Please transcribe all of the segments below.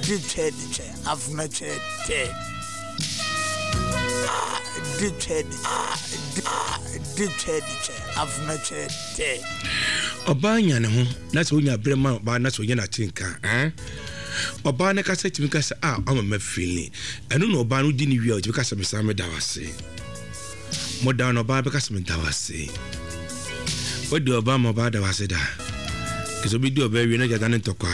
Obanya ne ho na so nya brema ba na so nya na tinka oba na kasa timi kasa ama ma feeling eno no oba no di ni wi o timi kasa me sam da wase mo da no oba be kasa me da wase odi oba mo ba da wase da keso bi di oba wi na jaga ne tokwa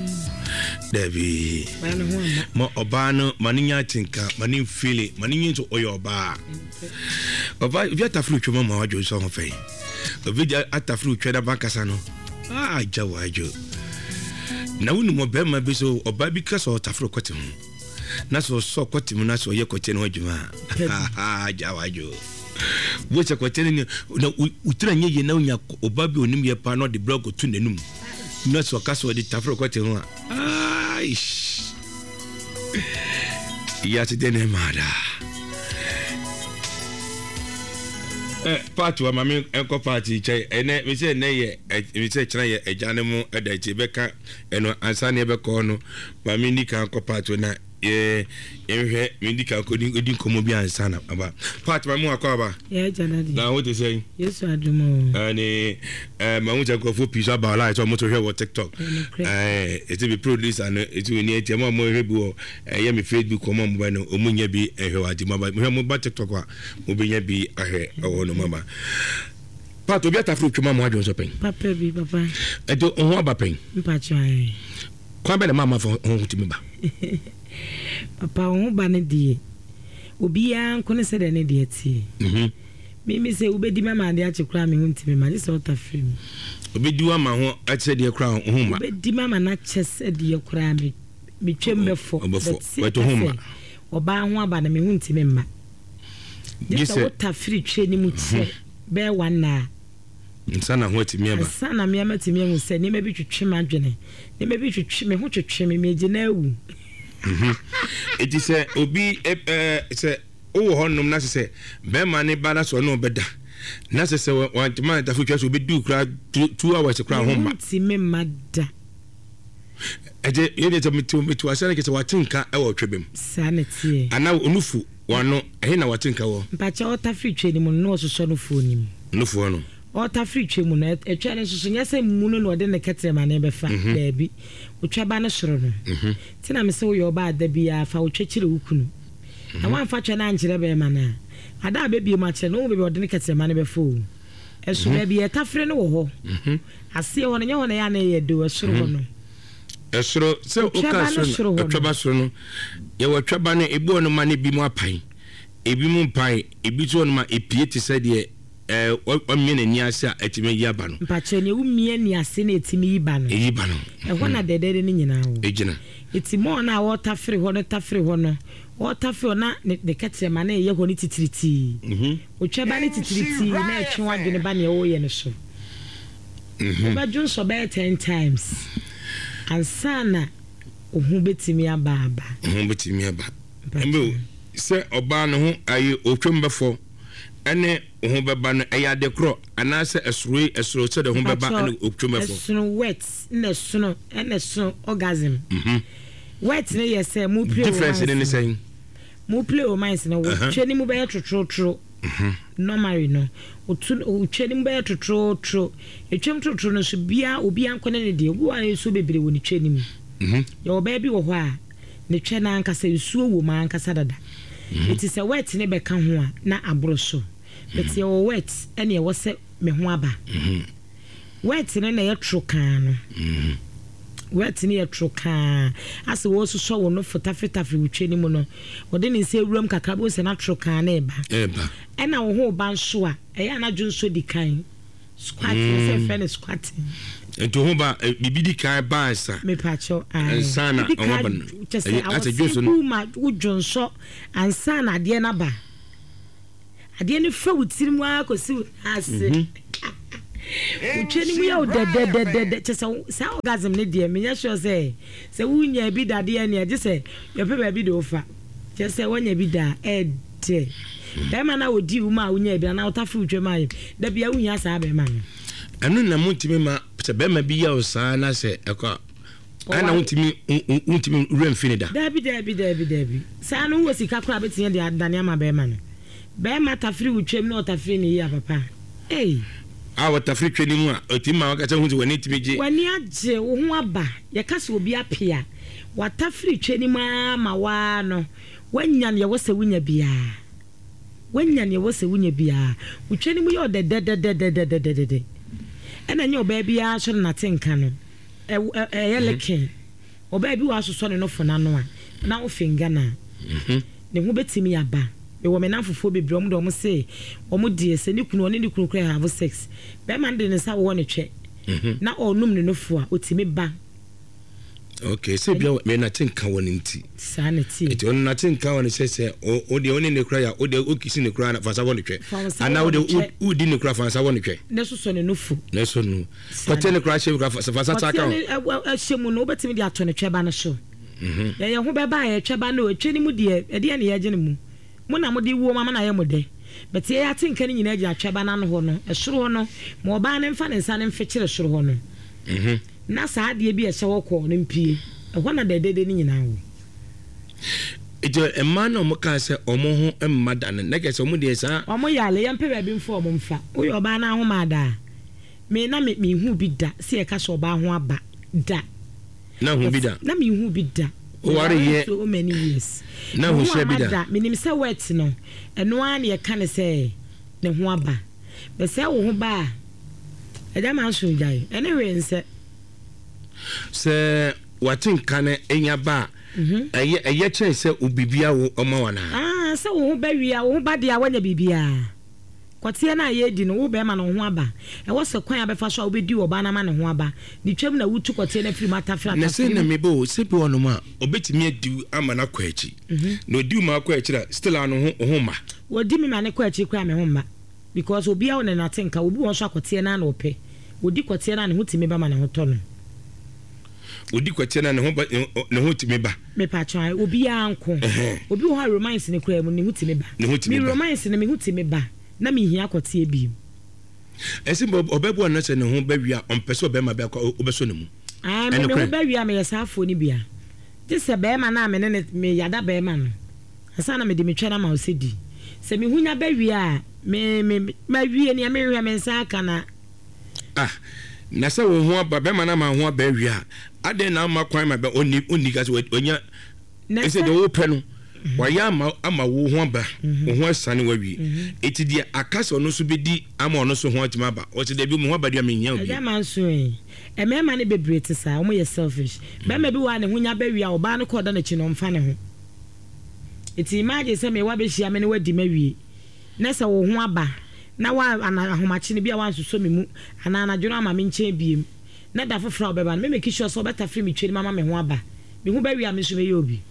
Devi mo oba no maninya tinka mani feeling mani nyin oyo oba vi atafru twoma ma wajo so ho fei vi atafru tweda bankasa no jawajo na wonu mo be ma bi so oba bi kasa atafru kwete ho na so kwete mu na so ye kwete no adwuma jawajo wo che kwete ni na utra nye ye na unya oba bi onim ye pa no de blog to nanum na so kasa de tafru kwete ho Yati dene mada. Party wa mami enko party chai ene mi se neye mi se chira ye ejane mu eda ti beka eno ansane beka no mami ni kan ko party na ehwe mi ndi kan ko din komo bi ansana aba party mami akwa ba ye janadi na what is saying yesu adumo ani mamu cha ko fo pizza ba la so mo to hwe wo TikTok it be produce and it we need mo hwe bi wo ye mi Facebook ko mo ba no omunya bi ehwe wa di mo ba TikTok wa mo bi nya bi ahwe o no mama part obi atafru twema mo adwo so pen papa bi papa edo ho aba pen mpacho ai kwa be na mama fo ho timi ba papa ho ba ne die obi ya nko ne se de ne die tie mimi se ubedi mama de achekura me huntimi ma je se otafri obedi wa ma ho ache de kura ho ma obedi mama na chese de kura me twembefo weto ho ma oba ho aba na me huntimi ma je se otafri twe ni mu tie be wana nsana ho atimi aba sana me amatimi hu se ne me bi twetwe ma dwene ne me bi twetwe me ho twetwe me je na awu it is obi se o honum na se be ma ne ba na so no beda na se want man ta futwa so be du kra 2 hours kra ho ma ti me mada eje ye de to asana ke se watinka e wo twebem sanity ana onufu wano ehe na watinka wo mpacha ota free trade mu no so no phone nim nufu no ota free trade mu na etwa ne so nyese mu no de ne ketre ma na be fa da bi otwa ba ne soro no tina me se wo yo ba da bia fa otwa kire wukunu na wan fa twa na nkire be ma na ada be bi ma kire no be ode ne ketre ma na be fo eso be bi etafre no wo ho ase ho ne nye ho na ya na ye do esoro ho no esoro se o ka so otwa soro no ye wo twa ba ne ebu no ma ne bi mu apan ebi mu mpan ebi to no ma epie ti se de o miene ni ase a etime yi aba no mpache ne wo mie ni ase na etime yi ba no e ho na dedede ni nyina wo ejina etimo na water free ho no tafre ho no water free na ne kete ma na ye ho ni titiriti o twaba ni titiriti na etwe wadwene ba ne wo ye ne so ba jun so be 10 times ansana ohun betimi aba embe se oba no ho ayi otwembefo ene ho beba no eya dekro anase esuro se de ho beba ene otwembefo esuro wet na suno ene suno orgasm wet ne yese mu play difference ne say mu play o minds na wo twani mu be trotro normally no twani mu be trotro etwem trotro no so bia obi ankone ne de wo an so bebere woni twani mu ye oba bi wo ho a ne twena ankasa esuo wo ma ankasa dada it is a wet ne be ka ho a na abroso but ye wet ene ye wo se me ho aba wet ne na ye trokan no wet ne ye trokan ase wo so wo no fotafeta fi wutwe ni mu no wode ne se wuram kakra bo se na trokan na eba ena wo ho ba nso a eya na dwonso di kan squatting se fe ne squatting ento ho ba bibidi kan ba sa me pacho ansana onwaban ase dwonso no ma udwonso ansana de na ba ade ne fa wutirim wa kosi ase utwani mu ya de chese sa orgasm ne de me nya sure say se wunya bi dade ya ne je se yo pe ba bi de ofa chese wonya bi da de dem na odi wu ma wunya bi na otafi utwema da bia wunya sa be ma no anu na muntimi ma se be ma bi ya o sa na se ekwa ana untimi remfinida dabi saa no wo sika kora betinye de adane ama bema no bema tafiri utwem na otafiri ni ya papa watafiri twani mu a otima wakata hu wani timije wani agye wo ho aba ye kase obi apia watafiri twani ma wa no wanya ne wo se wunya bia utwani mu yo de ena nye oba bia so na tenka no yeleken oba bi wa so ne no fona no a na ofinga na ne ho betimi aba me wo me na fofo bebre om do mo se omo die se ni kunu oni ni kunu kra have sex be man de ne sa wo ne twe na onum ne no fo a otimi ba okay se bia me na tenka woni nti sa na ti eti on na tenka woni se o de oni ne kra ya o de okisi ne kra na fa sa wo ne twe ana o de udi ne kra fa sa wo ne twe ne so ne no fu ne so no ko te ne kra she kra fa sa ta ka o shemu no betimi de ato ne twe ba na so ye ho be ba ye twe ba na o twe ni mu de e de ne ye gye ne mu na mo de wo mama na ye mo de but ye atenka ni nyina gya twe ba na no ho no e soro ho no mo ba ne mfa ne nsa ne mfe kire soro ho no na saa de bi e hye wo ko no mpie e ho na de ni nyina wo ejo emma na mo ka se omo ho emma da ne ke se omo de sa omo yale ye mpe ba bi mfo omo mfa wo yo ba na ho ma da me na me hu bi da se e ka so ba ho aba da na hu bi da na me hu bi da o ware ye so many years na hu she bi da minim se wet no eno an ye ka ne se ne ho aba be se wo ho ba e da man so jai anyway nse se watinka ne enya ba eye chen se ubibia wo oma wana se wo ho ba wia wo ho ba dia wanya bibia kwatie na ye di no wo be ma no ho aba e wo se kwan abefa so obedi wo ba na ma ne ho aba ni twam na wutu kwatie na firi mata fra na se na mebo se bi wono ma obetimi adi ama na kwa echi na odi ma kwa echi ra still anu ho ma wodi mi ma ne kwa echi kwa me ho ma because obi a wo na tenka obi won so kwatie na ope odi kwatie na ne ho timi ba ma ne ho to no odi kwatie na ne ho timi ba me pa try obi anko obi ho romance ne kwa mu ne ho timi ba mi romance ne me ho timi ba na me hia kwatie bi esimbo obebu na se ne ho ba wia ompese obema ba kwa obeso ne mu me ho ba wia me yesafo ni bia dise be ma na me ne me yada be ma no asa na me de me twa na ma osedi se me hunya ba wia me ma wie ne me wia me nsa aka na na se wo ho ba be ma na ma ho ba wia ade na ma kwan ma be oni ka se onya ese de wo pe no waya ama wo ho ba wo ho asane wawie eti dia akasa no so bedi ama ono so ho atima ba o se de bi mo ho ba dia menya obi ya man so emema ne bebrete sa o mo ye selfish be ma bi wa ne hunya ba wi a oba no koda na chi no mfa ne ho eti imagine se me wa be hia me ne wadi mawie na se wo ho aba na wa ahomachi ne bia wa nsoso me mu ana na dwono ama me nche biem na da fofra obeba me make sure so beta free me tweri mama me ho aba me ho ba wi a me so me ye obi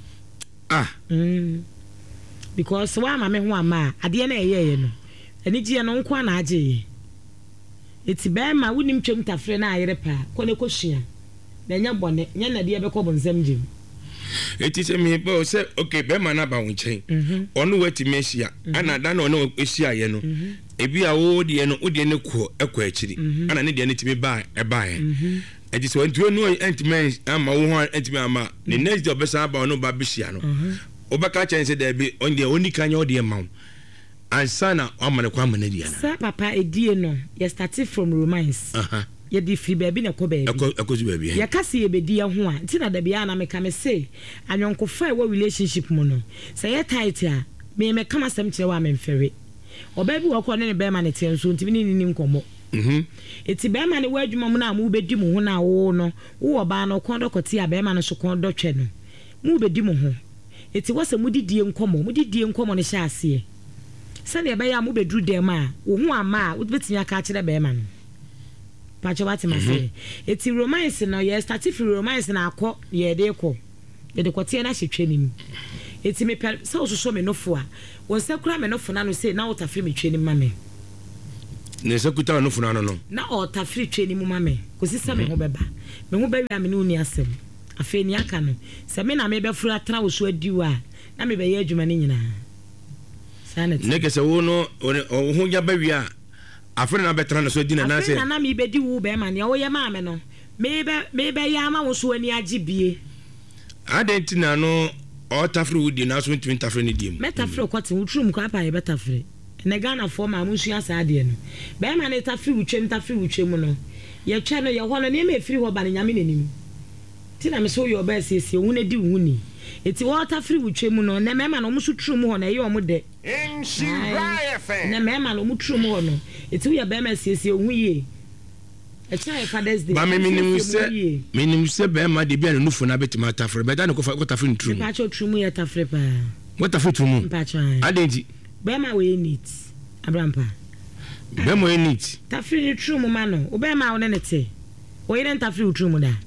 because wa ma me ho ama ade na eye no ani gie no nko na age eti be ma wonim twem tafre na ayere pa ko ne kosua na nya bone nya na de be ko bonzam jim eti se me bo se okay be ma na ba wo chen onu wati me hia ana da na onu ehia ye no ebi a wo de no wo de ne ko ekọ akiri ana ne de ne timi ba e ba ye eti so ntuo no entime ama wo ho entime ama the next day obesa ba onu ba bihia no obaka chen se da bi on de oni kanya o de ma ansana amane kwa amane dia na sa papa edie no you started from romance ye di free baby na ko baby akozu baby ye kase ye bedi ye ho a ntina da bia na me ka me say anyonko fa we relationship mu no say ye tight a me kama sam kire wa me mfere obabi wo ko ne be ma ne tie nso ntimi ni nkomo eti be ma ne wa adwuma mu na mu bedi mu ho na wo no wo ba no kon do koti a be ma no so kon do twe no mu bedi mu ho eti wo se mu didie nkomo ne sha ase se ne be ya mu bedru dem a wo ho ama wo betinya ka kire be ma no pacho wati mase eti romance no ye start free romance na akọ ye de ko ye de kotie na hwetwe nim eti me pe se ososo me nofo a won se kura me nofo na no se na wota free me twe nim ma me ne se kuta nofo na no na ota free twe nim ma me kosisa me ho beba me ho ba wi ame no ni asem afi ni aka no se me na me be fura tra wo so adiwo a na me be ye adwuma ni nyina sanet ne ke se wo no ho nya ba wi a afre na betra na so di na na se na mi bedi wo be ma ne wo ye ma me no Maybe Yama was when you are GBA. I didn't know all Tafri would denounce when Twin Tafri need Metafro cotton, room crapa, a better free. And a gun of former Musia Sadian. Bearman a Tafri with Chem Tafri with Chemono. Your channel, your one name a free one in Yamin. Tina, so your best is your wounded do woony. It's water free with Chemono, and a man almost true more than you are mudde. And she and a man almost true more. It's who your bearman says your wee. A child father's day. Mammy, say, Bama, the bear no for Nabet Matafre, but I don't go for what a fin true. Pacho true at a flipper. What a foot moon, Pacha. I didn't. Bema we need a brampa. Bema we need. Tafri true mano, Obama on anything. We didn't have free true muda.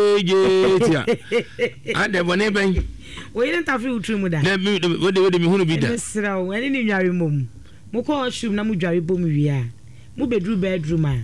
I never neighbor. We didn't have free true muda. What do you want to be done? So, any new yard mum. Moko shoe Namujari boom we are. Mubedru bedroom.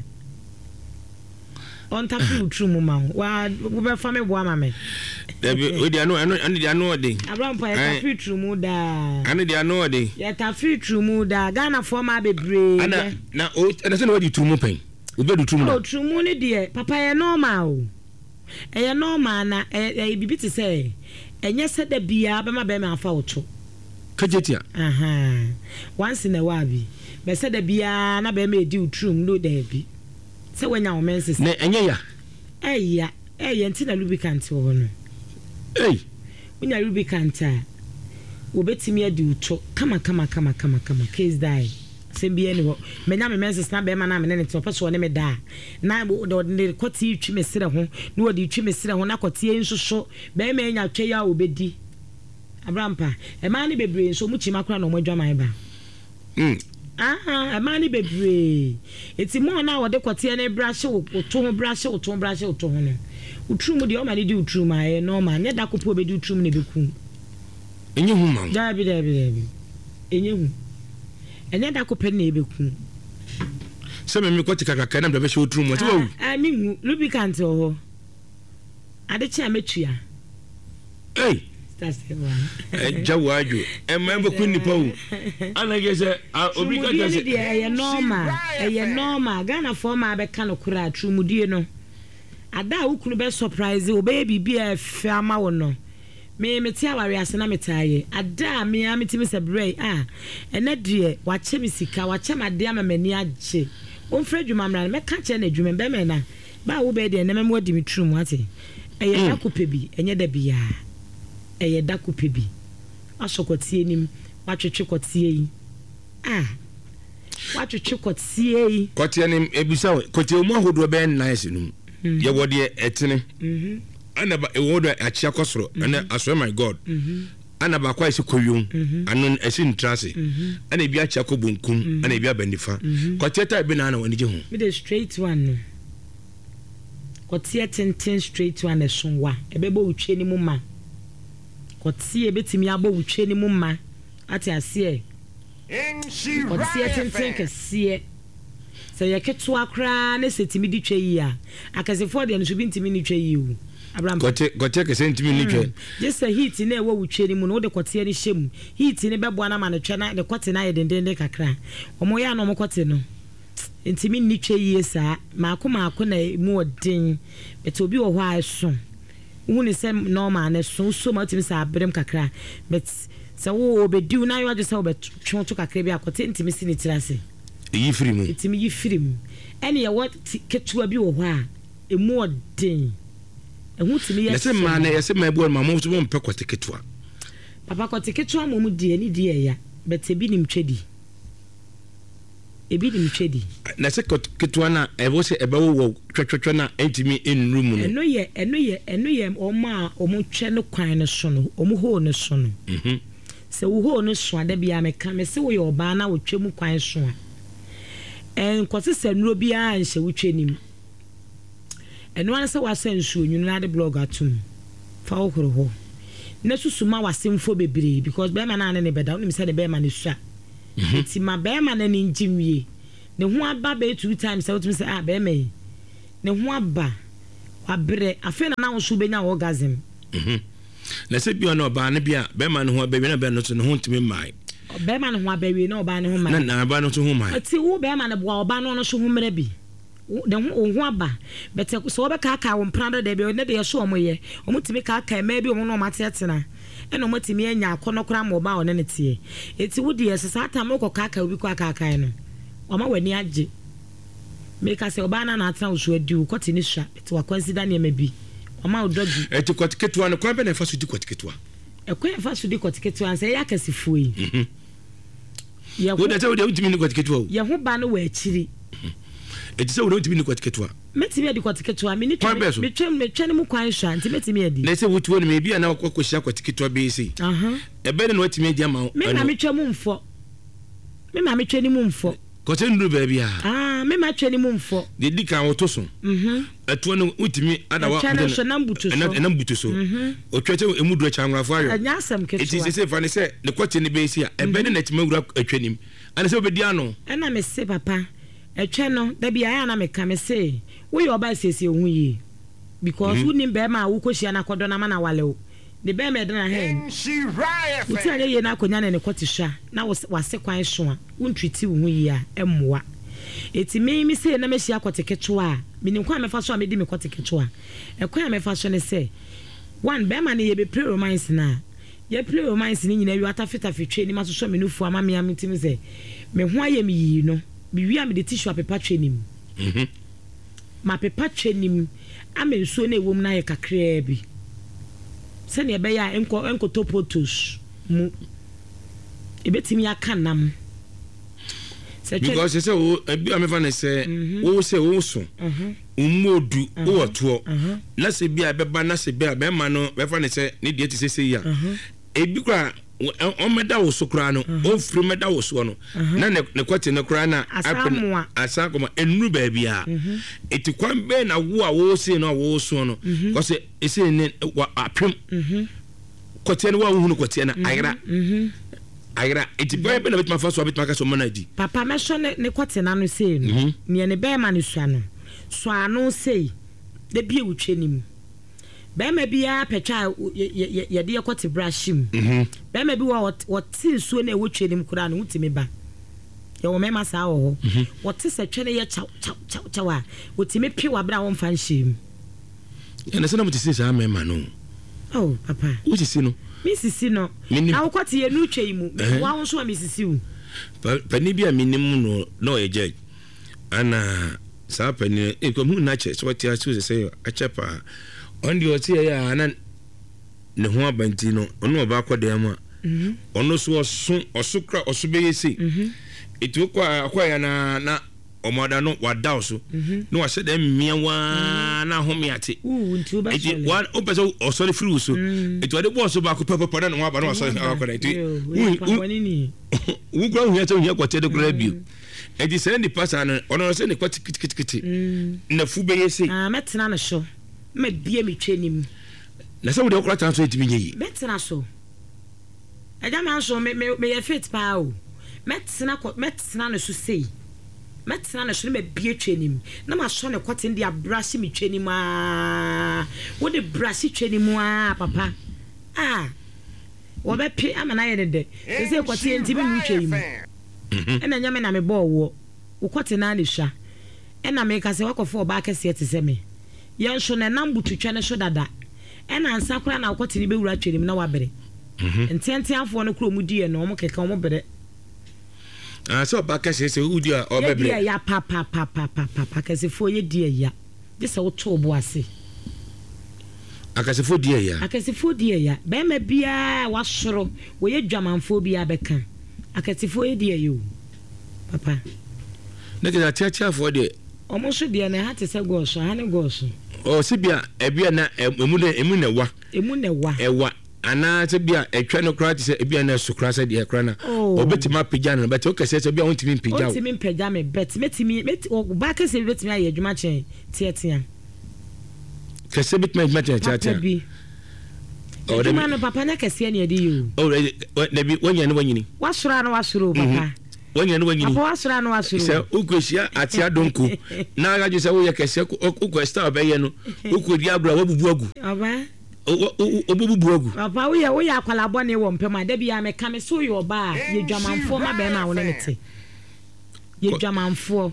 On Tafri true mumma. Why, we family woman. I know a day. A brampa, Tafri true muda. I know a day. Yet Tafri true muda. Ghana for my baby. Now, I don't know what you true moping. We better true. Oh, true money, dear. Papa, a normal. A normal, a bibi to say. And yes, said the beer, but my bema photo. Kajetia. Aha. Once in a wabi. But said the beer, and I be made do true, no, there be. So when our men says, and ya, and Tina Rubicant on. Hey, when you're Rubicant, will bet me a do talk. Come on, case die. Sembi eno me nya me menses na be ma na me ne to paso ne me da na do ne kwoti twi me sire ho na wodi twi me sire ho na kwoti ensoso be ma nya twa ya obedi abrampa e ma ne bebre nso mu chima kra na mo adwaman ba e ma ne bebre eti mo na wode kwoti ne brashe oto ho brashe oto ho no utru mu de o ma ne di utru ma e no ma ne da kopo obedi utru mu ne beku enye hu ma dabi enye hu enya da ko pen na ebeku se me kwoti kakaka na be show true mo ti wo mi hu lubricant ho ade chi ametua hey that's the one jawaju e ma be ku nipa wo ana ge se lubricant se e normal Ghana for ma be kan okura trumudie no ada ukunu be surprise o be bibia e fa ma wo no me tia wari asena metaye ada me ametimi sebrei ena die wache misika wache made amamani agye onfra dwuma mra me ka che na dwuma be me na ba wo be de na me wodi mitrum ate eye dakope bi enye da bia eye dakope bi asokotie nim watwetwe kotie yi watwetwe kotie yi kotie nim ebisa kotie mu ahodo be nice num ye wode etene ana ba ewodo achia kosoro ana aso my god ana ba kwa isi koyum anon esi ntrase ana ebi achia ko bunkum ana ebi abanifa kwatieta bi na wani je ho me the straight one kwatie tenten straight one esonwa ebebo utwe ni mu ma kwatie betimi abo utwe ni mu ma ate ase kwatie tenten kase se yeketo akra na setimi di twa yi a akasefo de no so bi ntimi ni twa yi o Gote ke sentimi ni twa just a heat na ewo wutwe ni mu no de kote ni hyem heat ni bebo na ma no twa na de kote na ye dendende kakra omo ya na omo kote no ntimi ni twa yi sa maako na mu odin beto bi wo ho aso hu ni se normal na so ma timi sa abrem kakra but se wo obedi na yo ade se wo betwo to kakra bi akote ntimi si ni tirase yi firi mu ntimi yi firi mu ene ye what ketua bi wo ho a emu odin ehutimi yese ma na yese ma ebu ma mo so mo pe kwatiketwa papa kwatiketwa mo mu die ni die ya bete bi nim twedi ebi nim twedi na se kwatiketwa na ebo se ebe wo twetwetwe na entimi enru mu no eno ye omo twe no kwan no so no omo ho no so no se wo ho no so ada bia meka me se wo ye oba na wo twe mu kwan so a kwase sanuro bia anhye wo twe nim eno an se wase nsuo nyunu na de blog atum fa okoro ho na susuma wasemfo bebre because be ma na ne beda oni se de be ma ne sua ti ma be ma na ne njimwie ne ho aba be 2 times out me se be ma yi ne ho aba wabre afi na wo so benya orgasm na se bi ona oba ne bia be ma ne ho aba wi na be no so ne ho ntimi mai be ma ne ho aba wi na oba ne ho mai na ba no so ho mai ti wo be ma ne bo oba no so ho mra bi de ho aba but so obe ka wo mpran da be ne de so omoye omutimi ka ma bi omo no matetena e no mutimi anya akonokora ma oba one ne tie eti wudi esesa atam ko ka obi ko aka no oma wani age me ka se oba na atan usu adi wo koti ni sha eti wa consider ne ma bi oma odogi eti koti ketua no kwa be na fa so di koti ketua ekwa fa so di koti ketua nse ya kasifu yi wo da se wo de utimi ni koti ketua ye ho ba no wa akiri eti se wo de utimi ni koti ketua metimi adi koti ketua me ni metwe mu kwan hwa nti metimi adi na se wutuo no me bia na kwakohia koti ketua be isi ebe ne no atimi adi ama me ma metwe mu mfo me ma metwe ni mu mfo kote nduru baby me ma twe ni mu mfo de dika woto so atuo no utimi adawa na mbutu so na mbutu so o twete emuduro changrafo ayo anya asem ketua iti se fa ne se ne kote ne be isi a ebe ne na tima wura atwanim ana se obedi ano na me se papa etwe no da bia ya na me ka me se wo ye oba siesie hu yi because who nim be ma wo kohia na kodo na ma na wale o de be me de na hen uti anye ye na akonya na ne kote hwa na wase kwan so a untwiti hu yi a emmoa eti me se na me hia kote keto a me nim kwa me fa so a me di me kote keto a ekwan me fa so ne se one be ma ne ye be play romance na ye play romance ni nyina wi atafita fitwe ni masoso me nufu ama me amitimi se me ho aye me yi no bi wi am de tissue apepa twenim ma pepa twenim amensuo na ewom na ye kakra bi se ne be ya enko topotos mu ebetimi aka nam se because se o bi amefa ne se wo se wo so umodu wo to na se bi abeba na se bi abema no be fa ne se ne die ti se ya ebi kwa o meda wo so kra no o firi meda wo so no na ne kwate ne kra na asa koma enuru ba bia eti kwan be na wo a wo se no wo so no because ese ne apem kwate ne wo hunu kwate na ayra eti be na betima fa so betima ka so mana di papa me so ne kwate na no sei no ne be ma ne sua no so anu sei de bie wutwe nim be ma bia pecha ye de kwate brashim be ma bi what so na wutwe nim kura no wutimi ba ye wo me ma sa wo what se twene ye chaw a wutimi pi wa bra wo mfa nhim ene se na mutisi sa me ma no oh papa wutisi no misisi no na wokwate ye nu twei mu wa wo so misisi wu pani bia minim no no eje ana sa pani e ko mu na che so tia so se achepa on di oti ya ana ne ho abanti no ono oba kwada mu a ono so osukra osubeyesi itu kwa ya na omoda no wada so no wa sede miawa na homiate nti oba so one opeso osori free so itu ade bo so ba ko papa na no wa ba no so akwa itu wu kwa hu ya so hu kwate de kura bio edi se ni pasa no ono se ni kwate kitikiti na fu beyesi metena no so me bie me twenim na se wo de okra tan so etimi nyi metena so eja man so me ye fit pa o metena no so sei metena no so me bie twenim na ma so ne kwate ndi abrasi me twenim wo de brasi twenim papa wo be pi amana ye de se kwate ntimi mu twenim ena nyame na me bo wo kwate na ne hwa ena me ka se wakofo oba kese ete se me ye so na nambu twetwa ne so dada ena ansa kura na kwate ni be wura twenim na wabere ntentiafo no kuro mu die no mo keka mo bere so ba kese se udi a obebre ya papa kese fo ye die ya de se wo to bo ase akase fo die ya be ma bia wasoro wo ye dwamanfo bia beka akase fo ye die yo papa ne ke tia fo de omo so de na ha te se go so ha ne go so o se bia ebia na emu ne wa ana se bia etwa no kra te se bia na sukra se de kra na obetima pija na bet o kese se bia ontimi pija ontimi pija me bet metimi ba kese betimi aye adwuma chen tietia kese betimi adwuma chen o de man papa na kese na edi yo o de bi wonya ne wanyini wasoro papa wonya ne wanyini papa wasoro se ukohia atia donko na agaju se wo ye kese uko star be ye no uko di agura wabubu agu aba obubu agu papa wo ye akwalabo ne wo mpema da bia me ka me so yo ba ye dwamanfo ma be ma wo ne te ye dwamanfo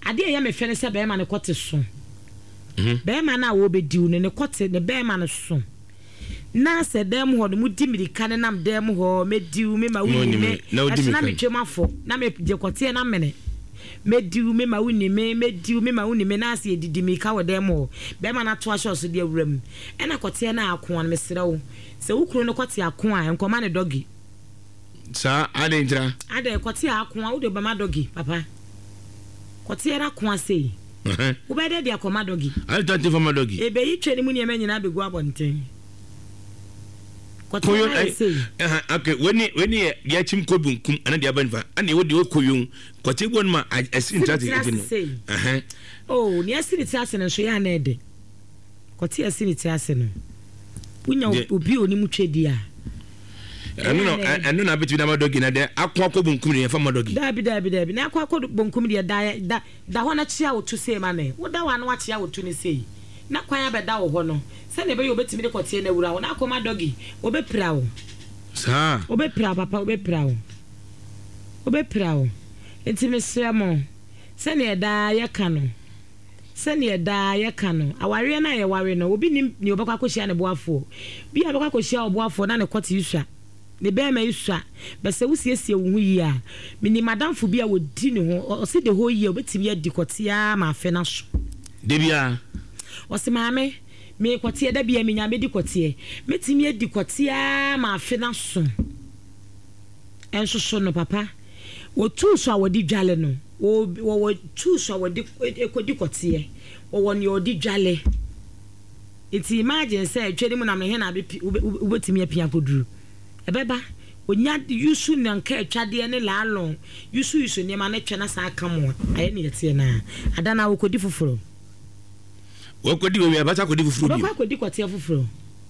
ade ya me fe ne se be ma ne kote so be ma na wo be diu ne kote ne be ma ne so na se dem ho no mudi mirika ne nam dem ho me diu me ma wuni me na me twem afo na me je kote na mene me diu me ma wuni me diu me ma wuni me na se didi mi ka wo dem ho be ma na to ahyo so de awuram e na kote na akon na me serew se wukuru no kote akon a enkoma ne dogi sa adentra ade kote akon a wo de ba ma dogi papa kote era akon sei wo be de de akoma dogi ade tante for ma dogi e be yi twani mu ne ma nyina be gu abonten koyo okay when ya chim ko bunkum ana dia banfa ana wo de koyo kote bon ma asin trate no oh ni asini trate no so ya na ede kote asini trate no unya obi oni mu twedi a anu na betu na madogi na de akwa ko bunkum ne fa madogi dabi na akwa ko bunkum de da ho na chia otu sei ma ne wo da wa na wa chia otu ne sei na kwan ya be da wo ho no se ne be yo betimi de kote na wura wo na akoma dogi obepira wo sa obepira papa obepira wo entime sremo se ne da ya kanu aware na ye ware no obi ni obekwa koshia ne boafo bi abekwa koshia oboafo na ne kote isua ne be ma isua be se wusiesie wo hu yi a mini madamfo bi a wodi ne ho o se de ho yi obetimi adi kote ya ma afe na so de bia o se maame me kote da bia me nya me di kote metimi adi kote ya ma afe na so enso so no papa wo tu so a wodi dwale no wo tu so a wodi ekodi kote wo ne odi dwale iti imagine say twedi mu na me he na be ubetimi apia koduru ebeba onya yusu nanka atwade ne laalon yusu ne ma na twa na sa aka mo aye ne yete na adana wo kodi foforo wokodi we abata kodi foforo bi kodi kote foforo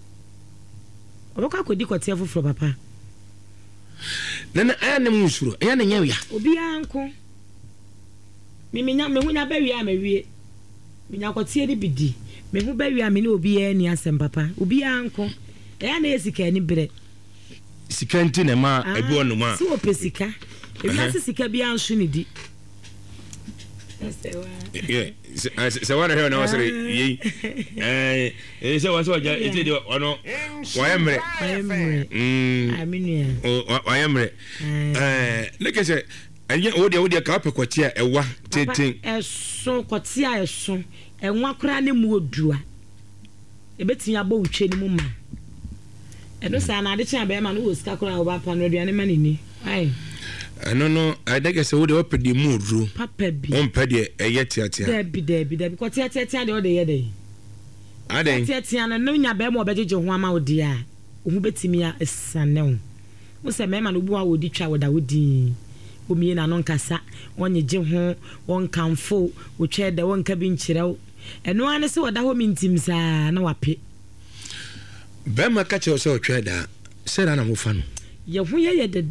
obaka kodi kote foforo papa nana aya ne musuro aya ne nyawia obi anko mehunya ba wi a mawie menya kote ni bidi mehu ba wi a me ne obi ya ni asem papa obi anko aya na esika ni bre sika nti ne ma ebi onu ma si opesika ebi sika bi anso ni di se wana he na wasere yi se waso ja ite de ono wayemre aminia wayemre leke se anye odi ka pekote a ewa teten eso kote a eso enwa kura ne mu odua ebetini abo utwe ni mu ma eno sa na ade chia be ma no wo sika kura wo ba pa no aduane ma ni ai no adege se wo de opedi mu ru papa bi on pede eye tiatia debi ko tiatia de o de ye de aden tiatia no nya be ma obejeje ho ama odi a ohu betimi a esanew wo se me ma no bu a wodi twa wo da wodi omie na no nkasa onye je ho won kanfo wo twa de won ka bi nkirew eno ane se woda ho mintim saa na wape be ma ka che so twa da se na mo fa no ye hu ye de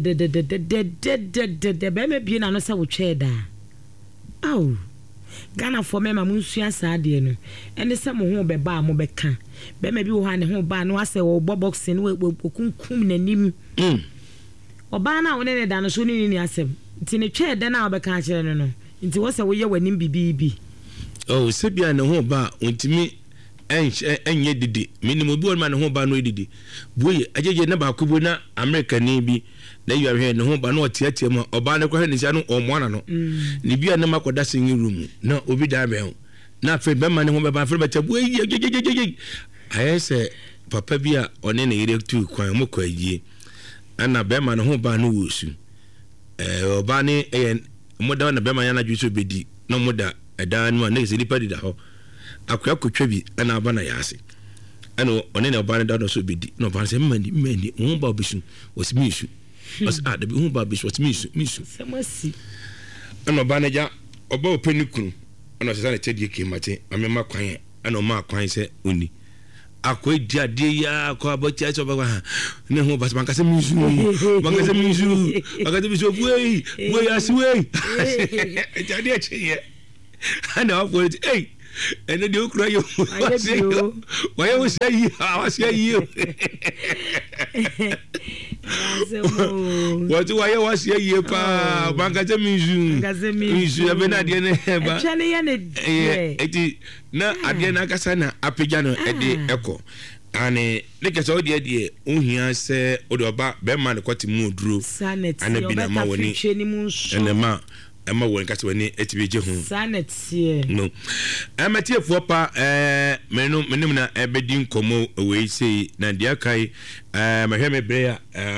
be me bi na no se wo twa da aw Ghana for me ma munsua saade no ene se mo ho be ba mo be ka be me bi wo ha ne ho ba no ase wo boxing wo kunkum nanim oba na wo ne da no so ni asem nti ne twa da na wo be ka kire no nti wo se wo ye wanim bibibi oh se bia ne ho ba ontimi enye didi minimum bi won ma ne ho ba no didi boye ajeje na ba kubo na America ni bi na you are ne ho ba no tiatia mu oba ne kwa ne sia no omoana no ni bia na makoda singing room na obi da be ho na fe be ma ne ho be ba fe be cha boye ayese papa bia one ne yire tu kwan mo kwa yie ana be ma ne ho ba no wosu oba ne moda na be ma yana dwuso bedi na moda eda no na ese lipa di da ho akwa kotwa bi ana aba na yase ana one ne oba ne da no so bedi no ba se mani ho ba obisu osimisu os a de ho ba obisu osimisu samasi ana oba ne ja oba openikunu ana se sa ne tedie kemate amema kwan ana ma kwan se oni akwa dia de ya akwa botia so ba ne ho ba bankase misu bankase misu buei asiwei jadi ache ana afọ eh ene de okura yo why you say you What why was ye pa bankaze minzu ya bena de ne ba atwane ya ne eti na ade na kasa na apagya no ede eko ane leke so de ohia se odoba be ma ne kwati mu duro ana bi na ma woni ene ma ema won kasa woni etibeje hu sanetie no amatie fo pa menim na ebedi nkomo we sei na dia kai mahwe mebre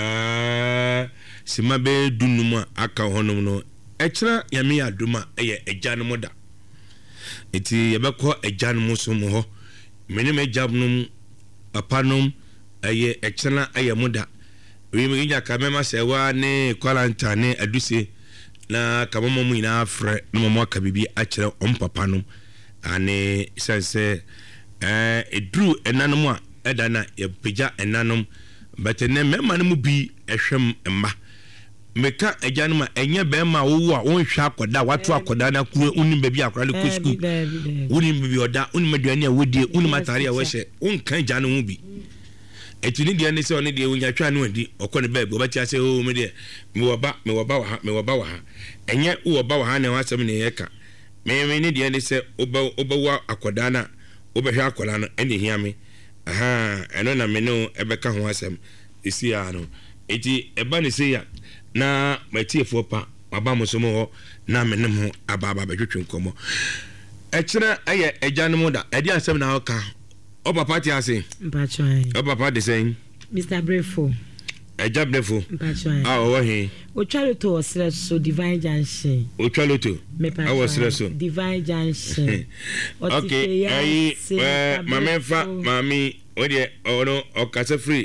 sima be dunuma aka honum no ekira yame aduma eye ejanum da eti yebekọ ejanum so mo ho menim ejanum apanum eye ekira eye muda wi mi nya ka mema sewa ne quarantine aduse na kamamo mu ina afre no mo aka bibi akire ompapa no ane sense edru enanum a eda na yepeja enanum betene mema no mu bi ehwem emma meka ejanuma enye be ma wo a won hwa akoda wato akoda na kure unim be bi akora le kusku unim be bi oda unim aduane a wodie unim atare a wehye unkan ejanu mu bi etuni de ne se oni de wonya twa no adi okone baabi obati ase o me de me woba wa ha enye woba wa ha na wasem ne yeka me ne de ne se obawa akoda na obehwa akoda no ene hia me aha eno na me no ebeka ho asem isi ya no eti eba ne se ya na matiefo pa aba musomo ho na menem ho ababa betwetwe nkomo ekire eye ejanum da edi asem na oka o papa ti ase mpachwan o papa de sen Mr. Brefo eja Brefo mpachwan o he o chaloto osreso divine junction o chaloto osreso divine junction okay mamefa mami o de ono o kasa free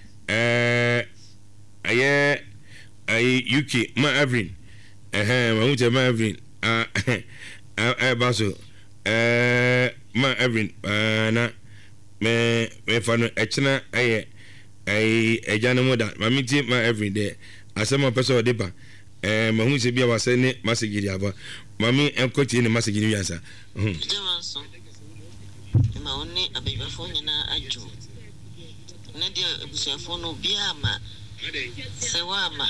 aye UK ma Evelyn ma uche ma Evelyn baso ma Evelyn na me fano echna ejana moda mami ti ma Evelyn de asema person de ba ma hu se bia wase ne masagiri aba mami enkochi ne masagiri yansa jamanso ma onni abeyafo nyina ajo na dia ebusuafo no bia ma sewama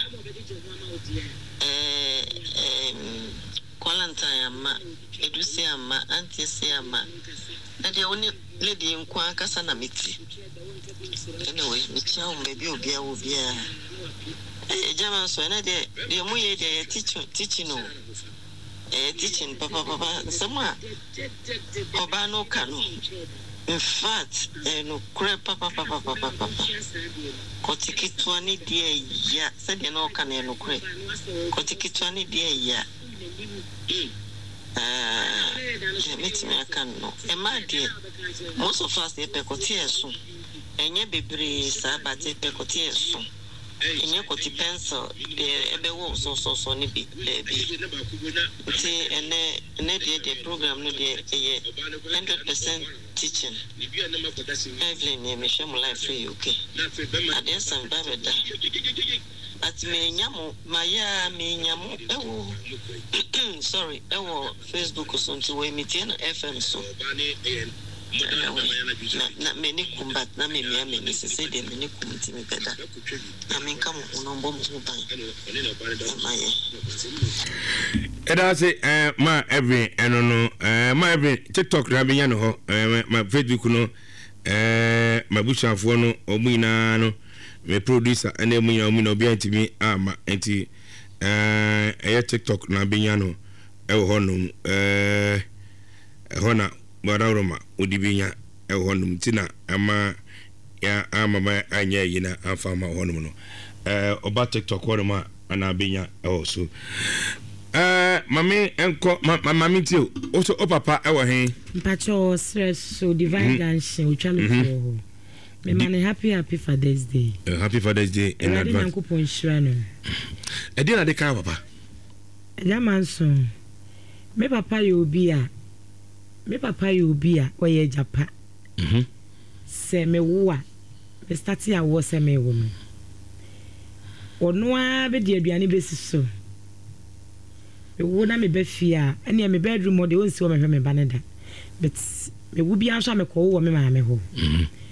quarantine ama edusi ama antisi ama na de oni lady nkwa kasa na miti anyway michi a umbe bi obia jama so na de mu ye de teaching no teaching papa sama oba no kanu in fact no crap papa kotikitwani die ya sede no kana no crap kotikitwani die ya metime aka no ema de most of us dey pekotie so enye bebre sa bate pekotie so enye koti pencil ebe wo so ni bi ti ene de program no de 100% teaching Evelyn ne me share my life free okay ade san ba beda at me nyamu maya me nyamu ewo sorry ewo Facebook so nti we meet na FM so na me ni kumbat na me me se de me ni kumti me beda na me nka mo no mbo mo ban maye eda se ma Evelyn eno no ma Evelyn TikTok na benya no ho ma Facebook no ma bushafo no omuna no me producer ene mu na obi antimi ama enti TikTok na benya no ewo ho no hona Bararoma Udibinya Ehonum Tina ama ya ama ma anya yina afama honum no oba TikTok horoma ana benya also mami enko mami tio also papa ewo he mpacho stress so divine dance uchalo ho me man happy Father's Day happy Father's Day in advance Yankopon shirano edi na de ka papa yamanso me papa you be a oye japa se me wo a me start ya wo se me wo me ono a be de aduane besi so me wo na me be fia ene me bedroom mo de won si wo me hwe me baneda but me wo bia so me ko wo me ma me ho